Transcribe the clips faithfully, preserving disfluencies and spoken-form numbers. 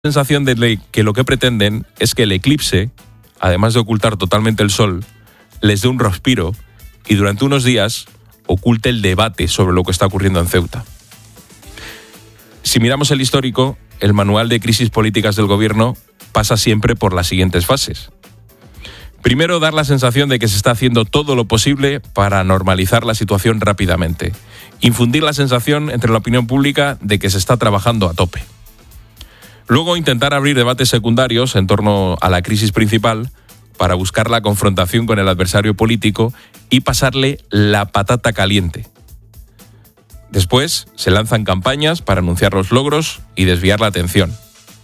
sensación de que lo que pretenden es que el eclipse, además de ocultar totalmente el sol, les dé un respiro y durante unos días oculte el debate sobre lo que está ocurriendo en Ceuta. Si miramos el histórico, el manual de crisis políticas del gobierno pasa siempre por las siguientes fases. Primero, dar la sensación de que se está haciendo todo lo posible para normalizar la situación rápidamente. Infundir la sensación entre la opinión pública de que se está trabajando a tope. Luego, intentar abrir debates secundarios en torno a la crisis principal para buscar la confrontación con el adversario político y pasarle la patata caliente. Después, se lanzan campañas para anunciar los logros y desviar la atención.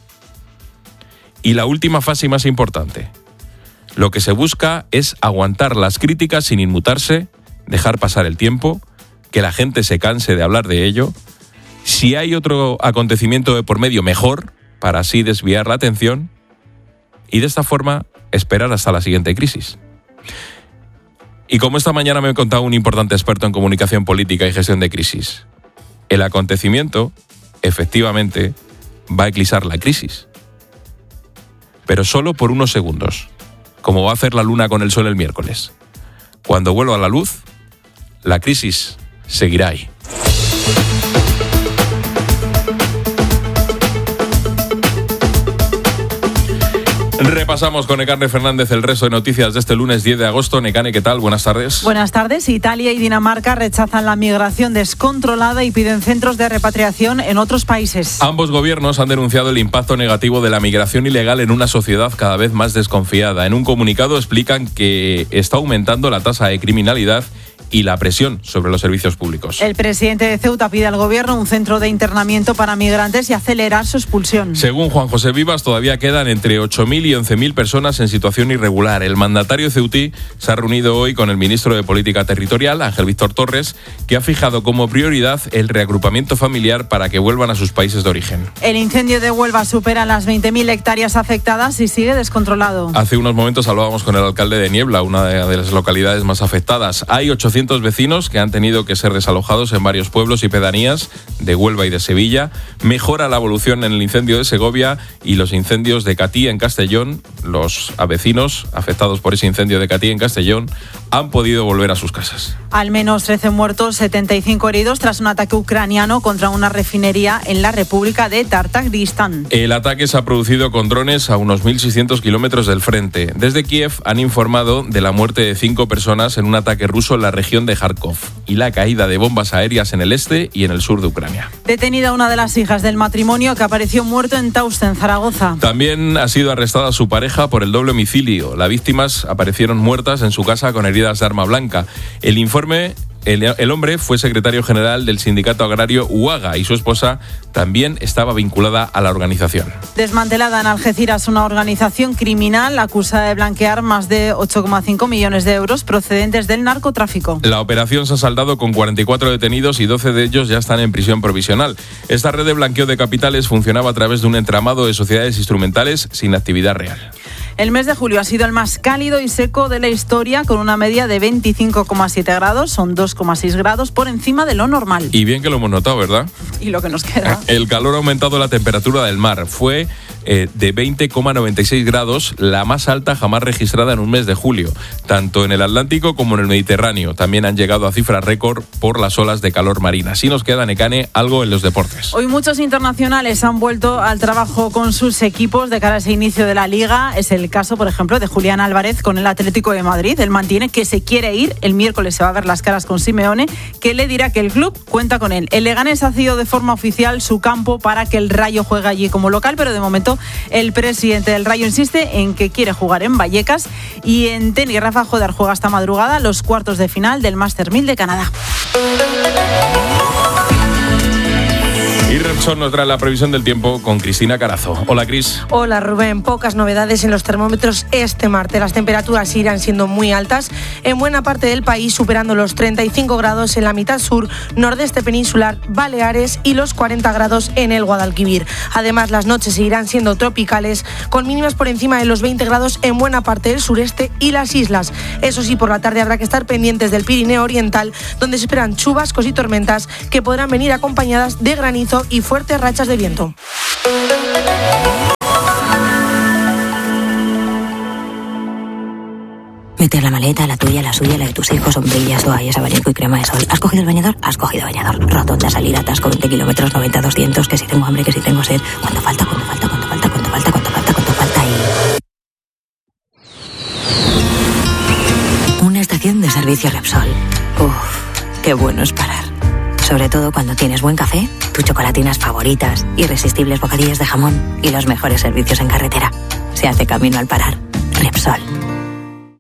Y la última fase y más importante. Lo que se busca es aguantar las críticas sin inmutarse, dejar pasar el tiempo, que la gente se canse de hablar de ello. Si hay otro acontecimiento de por medio, mejor, para así desviar la atención y de esta forma esperar hasta la siguiente crisis. Y como esta mañana me ha contado un importante experto en comunicación política y gestión de crisis, el acontecimiento, efectivamente, va a eclipsar la crisis. Pero solo por unos segundos, como va a hacer la luna con el sol el miércoles. Cuando vuelva a la luz, la crisis seguirá ahí. Repasamos con Nekane Fernández el resto de noticias de este lunes diez de agosto. Nekane, ¿qué tal? Buenas tardes. Buenas tardes. Italia y Dinamarca rechazan la migración descontrolada y piden centros de repatriación en otros países. Ambos gobiernos han denunciado el impacto negativo de la migración ilegal en una sociedad cada vez más desconfiada. En un comunicado explican que está aumentando la tasa de criminalidad y la presión sobre los servicios públicos. El presidente de Ceuta pide al gobierno un centro de internamiento para migrantes y acelerar su expulsión. Según Juan José Vivas, todavía quedan entre ocho mil y once mil personas en situación irregular. El mandatario ceutí se ha reunido hoy con el ministro de Política Territorial, Ángel Víctor Torres, que ha fijado como prioridad el reagrupamiento familiar para que vuelvan a sus países de origen. El incendio de Huelva supera las veinte mil hectáreas afectadas y sigue descontrolado. Hace unos momentos hablábamos con el alcalde de Niebla, una de las localidades más afectadas. Hay ochocientos vecinos que han tenido que ser desalojados en varios pueblos y pedanías de Huelva y de Sevilla. Mejora la evolución en el incendio de Segovia y los incendios de Catí en Castellón. Los vecinos afectados por ese incendio de Catí en Castellón han podido volver a sus casas. Al menos trece muertos, setenta y cinco heridos tras un ataque ucraniano contra una refinería en la República de Tartagristán. El ataque se ha producido con drones a unos mil seiscientos kilómetros del frente. Desde Kiev han informado de la muerte de cinco personas en un ataque ruso en la región de Kharkov y la caída de bombas aéreas en el este y en el sur de Ucrania. Detenida una de las hijas del matrimonio que apareció muerto en Tauste, en Zaragoza. También ha sido arrestada su pareja por el doble homicidio. Las víctimas aparecieron muertas en su casa con heridas de arma blanca. El informe... El, el hombre fue secretario general del sindicato agrario UAGA y su esposa también estaba vinculada a la organización. Desmantelada en Algeciras una organización criminal acusada de blanquear más de ocho coma cinco millones de euros procedentes del narcotráfico. La operación se ha saldado con cuarenta y cuatro detenidos y doce de ellos ya están en prisión provisional. Esta red de blanqueo de capitales funcionaba a través de un entramado de sociedades instrumentales sin actividad real. El mes de julio ha sido el más cálido y seco de la historia, con una media de veinticinco coma siete grados, son dos coma seis grados por encima de lo normal. Y bien que lo hemos notado, ¿verdad? Y lo que nos queda. El calor ha aumentado la temperatura del mar. Fue eh, de veinte coma noventa y seis grados, la más alta jamás registrada en un mes de julio, tanto en el Atlántico como en el Mediterráneo. También han llegado a cifras récord por las olas de calor marina. Así nos queda, Nekane, algo en los deportes. Hoy muchos internacionales han vuelto al trabajo con sus equipos de cara a ese inicio de la Liga. Es el caso, por ejemplo, de Julián Álvarez con el Atlético de Madrid. Él mantiene que se quiere ir. El miércoles se va a ver las caras con Simeone, que le dirá que el club cuenta con él. El Leganés ha sido de forma oficial su campo para que el Rayo juegue allí como local, pero de momento el presidente del Rayo insiste en que quiere jugar en Vallecas. Y en tenis, Rafa Jodar juega esta madrugada los cuartos de final del Master mil de Canadá. Y Repsol nos trae la previsión del tiempo con Cristina Carazo. Hola, Cris. Hola, Rubén. Pocas novedades en los termómetros este martes. Las temperaturas irán siendo muy altas en buena parte del país, superando los treinta y cinco grados en la mitad sur, nordeste peninsular, Baleares y los cuarenta grados en el Guadalquivir. Además, las noches seguirán siendo tropicales, con mínimas por encima de los veinte grados en buena parte del sureste y las islas. Eso sí, por la tarde habrá que estar pendientes del Pirineo Oriental, donde se esperan chubascos y tormentas que podrán venir acompañadas de granizo y fuertes rachas de viento. Meter la maleta, la tuya, la suya, la de tus hijos, sombrillas, toallas, abanico y crema de sol. ¿Has cogido el bañador? Has cogido bañador. Rotonda, salir, atasco, veinte kilómetros, noventa, doscientos, que si tengo hambre, que si tengo sed. ¿Cuánto falta? ¿Cuánto falta? ¿Cuánto falta? ¿Cuánto falta? ¿Cuánto falta? ¿Cuánto falta? Y... una estación de servicio Repsol. Uf, qué bueno es parar. Sobre todo cuando tienes buen café, tus chocolatinas favoritas, irresistibles bocadillos de jamón y los mejores servicios en carretera. Se hace camino al parar. Repsol.